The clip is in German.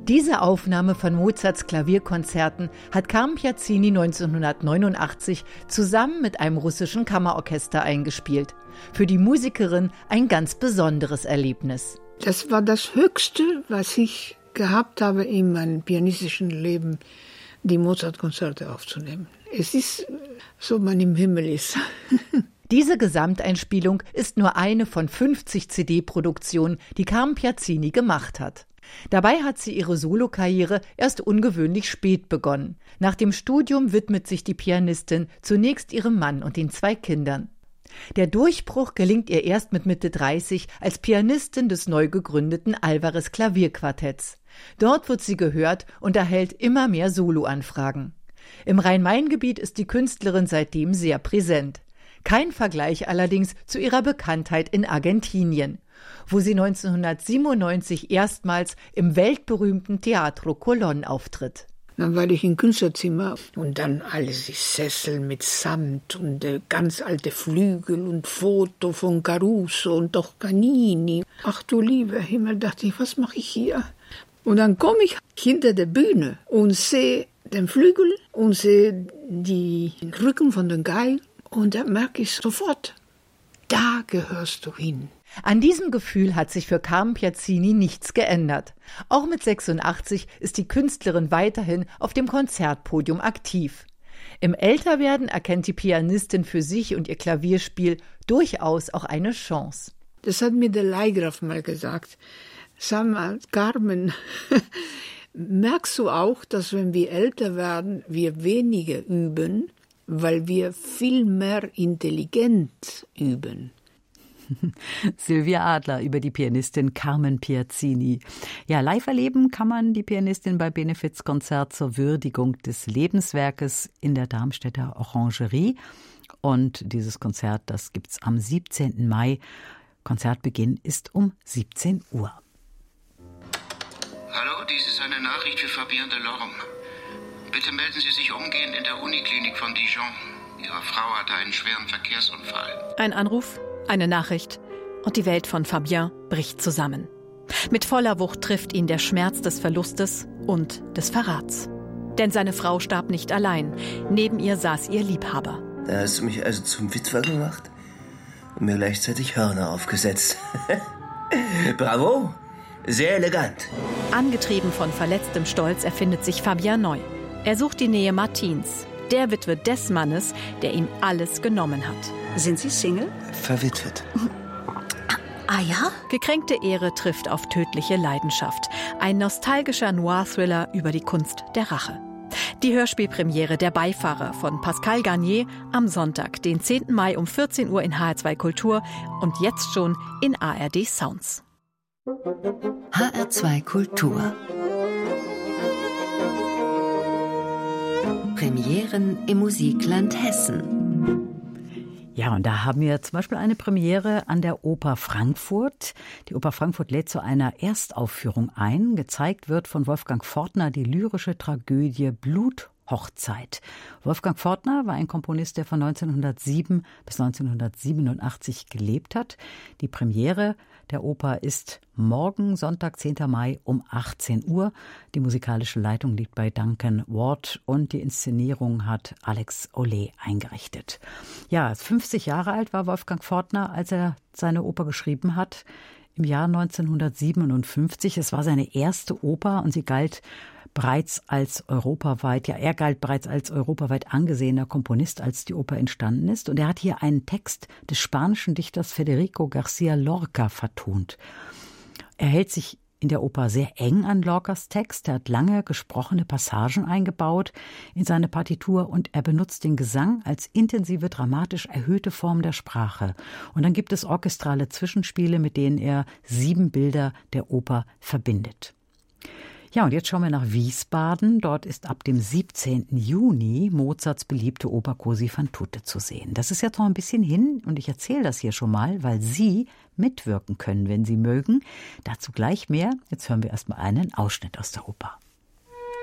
Diese Aufnahme von Mozarts Klavierkonzerten hat Carmen Piazzini 1989 zusammen mit einem russischen Kammerorchester eingespielt. Für die Musikerin ein ganz besonderes Erlebnis. Das war das Höchste, was ich gehabt habe in meinem pianistischen Leben, die Mozart-Konzerte aufzunehmen. Es ist so, man im Himmel ist. Diese Gesamteinspielung ist nur eine von 50 CD-Produktionen, die Carmen Piazzini gemacht hat. Dabei hat sie ihre Solokarriere erst ungewöhnlich spät begonnen. Nach dem Studium widmet sich die Pianistin zunächst ihrem Mann und den 2 Kindern. Der Durchbruch gelingt ihr erst mit Mitte 30 als Pianistin des neu gegründeten Alvarez Klavierquartetts. Dort wird sie gehört und erhält immer mehr Soloanfragen. Im Rhein-Main-Gebiet ist die Künstlerin seitdem sehr präsent. Kein Vergleich allerdings zu ihrer Bekanntheit in Argentinien, wo sie 1997 erstmals im weltberühmten Teatro Colón auftritt. Dann war ich im Künstlerzimmer und dann alles ist Sessel mit Samt und ganz alte Flügel und Foto von Caruso und Toscanini. Ach du lieber Himmel, dachte ich, was mache ich hier? Und dann komme ich hinter der Bühne und sehe den Flügel und sehe die Rücken von den Geigen und da merke ich sofort, da gehörst du hin. An diesem Gefühl hat sich für Carmen Piazzini nichts geändert. Auch mit 86 ist die Künstlerin weiterhin auf dem Konzertpodium aktiv. Im Älterwerden erkennt die Pianistin für sich und ihr Klavierspiel durchaus auch eine Chance. Das hat mir der Leihgraf mal gesagt. Sag mal, Carmen, merkst du auch, dass wenn wir älter werden, wir weniger üben, weil wir viel mehr intelligent üben? Sylvia Adler über die Pianistin Carmen Piazzini. Ja, live erleben kann man die Pianistin bei Benefizkonzert zur Würdigung des Lebenswerkes in der Darmstädter Orangerie. Und dieses Konzert, das gibt's am 17. Mai. Konzertbeginn ist um 17 Uhr. Hallo, dies ist eine Nachricht für Fabien Delorme. Bitte melden Sie sich umgehend in der Uniklinik von Dijon. Ihre Frau hatte einen schweren Verkehrsunfall. Ein Anruf, eine Nachricht und die Welt von Fabien bricht zusammen. Mit voller Wucht trifft ihn der Schmerz des Verlustes und des Verrats. Denn seine Frau starb nicht allein. Neben ihr saß ihr Liebhaber. Da hast du mich also zum Witwer gemacht und mir gleichzeitig Hörner aufgesetzt. Bravo, sehr elegant. Angetrieben von verletztem Stolz erfindet sich Fabien neu. Er sucht die Nähe Martins, der Witwe des Mannes, der ihm alles genommen hat. Sind Sie Single? Verwitwet. Ah ja? Gekränkte Ehre trifft auf tödliche Leidenschaft. Ein nostalgischer Noir-Thriller über die Kunst der Rache. Die Hörspielpremiere Der Beifahrer von Pascal Garnier am Sonntag, den 10. Mai um 14 Uhr in HR2 Kultur und jetzt schon in ARD Sounds. HR2 Kultur. Premieren im Musikland Hessen. Ja, und da haben wir zum Beispiel eine Premiere an der Oper Frankfurt. Die Oper Frankfurt lädt zu einer Erstaufführung ein. Gezeigt wird von Wolfgang Fortner die lyrische Tragödie Bluthochzeit. Wolfgang Fortner war ein Komponist, der von 1907 bis 1987 gelebt hat. Die Premiere der Oper ist morgen, Sonntag, 10. Mai um 18 Uhr. Die musikalische Leitung liegt bei Duncan Ward und die Inszenierung hat Alex Olé eingerichtet. Ja, 50 Jahre alt war Wolfgang Fortner, als er seine Oper geschrieben hat, im Jahr 1957. Es war seine erste Oper und sie galt bereits als er galt bereits als europaweit angesehener Komponist, als die Oper entstanden ist. Und er hat hier einen Text des spanischen Dichters Federico García Lorca vertont. Er hält sich in der Oper sehr eng an Lorcas Text. Er hat lange gesprochene Passagen eingebaut in seine Partitur und er benutzt den Gesang als intensive, dramatisch erhöhte Form der Sprache. Und dann gibt es orchestrale Zwischenspiele, mit denen er 7 Bilder der Oper verbindet. Ja, und jetzt schauen wir nach Wiesbaden. Dort ist ab dem 17. Juni Mozarts beliebte Oper Così fan tutte zu sehen. Das ist jetzt noch ein bisschen hin und ich erzähle das hier schon mal, weil Sie mitwirken können, wenn Sie mögen. Dazu gleich mehr. Jetzt hören wir erstmal einen Ausschnitt aus der Oper.